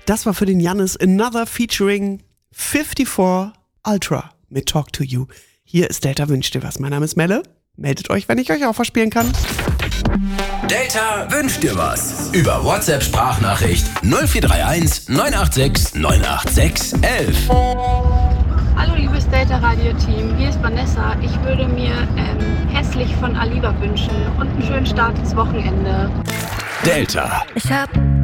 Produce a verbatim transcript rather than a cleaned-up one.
Das war für den Jannis Another featuring fünfundfünfzig Ultra mit Talk to You. Hier ist Delta wünscht dir was. Mein Name ist Melle. Meldet euch, wenn ich euch auch verspielen kann. Delta wünscht dir was. Über WhatsApp-Sprachnachricht null vier drei eins neun acht sechs neun acht sechs elf. Hallo liebes Delta-Radio-Team, hier ist Vanessa. Ich würde mir ähm, hässlich von Aliva wünschen und einen schönen Start ins Wochenende. Delta. Ich hab